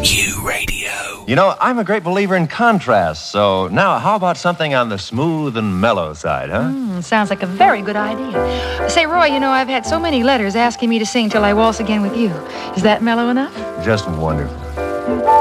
U Radio. You know, I'm a great believer in contrast, so now how about something on the smooth and mellow side, huh? Sounds like a very good idea. Say, Roy, you know, I've had so many letters asking me to sing Till I Waltz Again with You. Is that mellow enough? Just wonderful.